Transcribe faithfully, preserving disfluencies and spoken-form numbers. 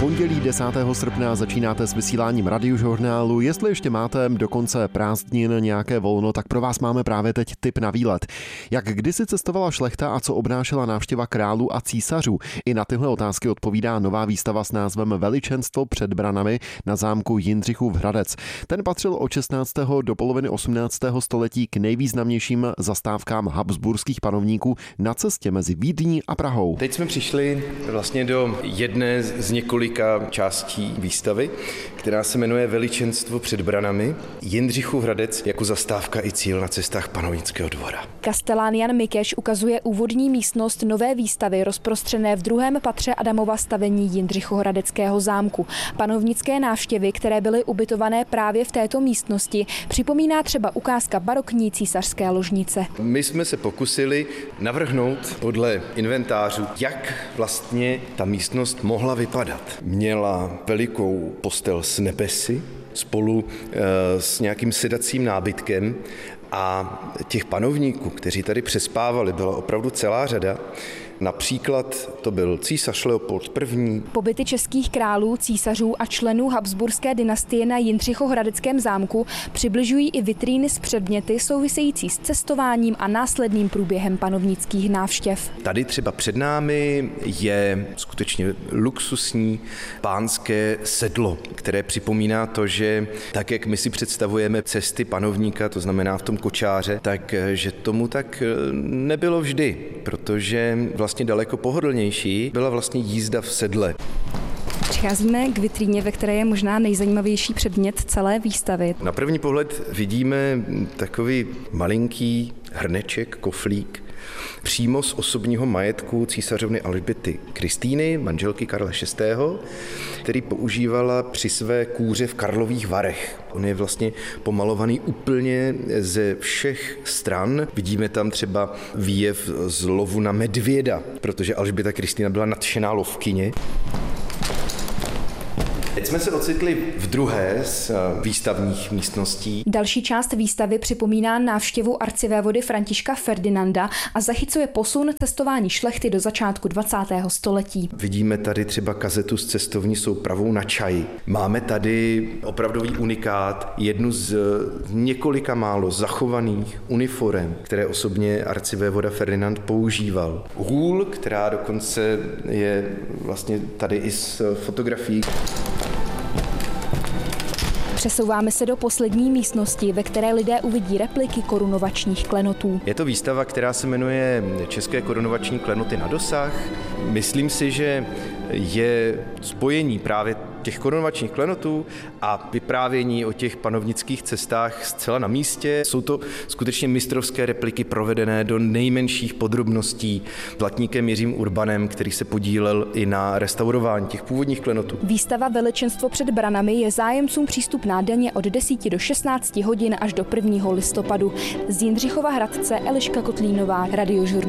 pondělí desátého srpna začínáte s vysíláním Radiožurnálu. Jestli ještě máte do konce prázdnin nějaké volno, tak pro vás máme právě teď tip na výlet. Jak kdysi cestovala šlechta a co obnášela návštěva králů a císařů? I na tyhle otázky odpovídá nová výstava s názvem Veličenstvo před branami na zámku Jindřichův Hradec. Ten patřil od šestnáctého do poloviny osmnáctého století k nejvýznamnějším zastávkám habsburských panovníků na cestě mezi Vídní a Prahou. Teď jsme přišli vlastně do jedné z několika částí výstavy, která se jmenuje Veličenstvo před branami. Jindřichův Hradec jako zastávka i cíl na cestách panovnického dvora. Kastelán Jan Mikeš ukazuje úvodní místnost nové výstavy rozprostřené v druhém patře Adamova stavení Jindřichohradeckého zámku. Panovnické návštěvy, které byly ubytované právě v této místnosti, připomíná třeba ukázka barokní císařské ložnice. My jsme se pokusili navrhnout podle inventářů, jak vlastně ta místnost mohla vypadat. Měla velikou postel s nebesy spolu e, s nějakým sedacím nábytkem a těch panovníků, kteří tady přespávali, byla opravdu celá řada. Například to byl císař Leopold první. Pobyty českých králů, císařů a členů habsburské dynastie na Jindřichohradeckém zámku přibližují i vitríny s předměty související s cestováním a následným průběhem panovnických návštěv. Tady třeba před námi je skutečně luxusní pánské sedlo, které připomíná to, že tak, jak my si představujeme cesty panovníka, to znamená v tom kočáře, tak že tomu tak nebylo vždy, protože vlastně daleko pohodlnější byla vlastně jízda v sedle. Přicházíme k vitríně, ve které je možná nejzajímavější předmět celé výstavy. Na první pohled vidíme takový malinký hrneček, koflík, přímo z osobního majetku císařovny Alžběty Kristýny, manželky Karla šestého., který používala při své kůře v Karlových Varech. On je vlastně pomalovaný úplně ze všech stran. Vidíme tam třeba výjev z lovu na medvěda, protože Alžběta Kristýna byla nadšená lovkyně. Teď jsme se ocitli v druhé z výstavních místností. Další část výstavy připomíná návštěvu arcivévody Františka Ferdinanda a zachycuje posun cestování šlechty do začátku dvacátého století. Vidíme tady třeba kazetu s cestovní soupravou na čaj. Máme tady opravdový unikát, jednu z několika málo zachovaných uniforem, které osobně arcivévoda Ferdinand používal. Hůl, která dokonce je vlastně tady i s fotografií. Přesouváme se do poslední místnosti, ve které lidé uvidí repliky korunovačních klenotů. Je to výstava, která se jmenuje České korunovační klenoty na dosah. Myslím si, že je spojení právě těch korunovačních klenotů a vyprávění o těch panovnických cestách zcela na místě. Jsou to skutečně mistrovské repliky provedené do nejmenších podrobností zlatníkem Jiřím Urbanem, který se podílel i na restaurování těch původních klenotů. Výstava Veličenstvo před branami je zájemcům přístupná denně od deseti do šestnácti hodin až do prvního listopadu. Z Jindřichova Hradce Eliška Kotlínová, Radiožurnál.